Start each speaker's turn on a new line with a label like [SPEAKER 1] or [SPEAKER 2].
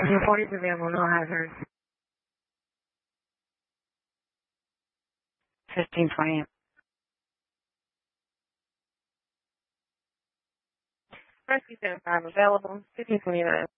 [SPEAKER 1] 1340 is available, no hazards. 1520. Rescue 75 available, 1529.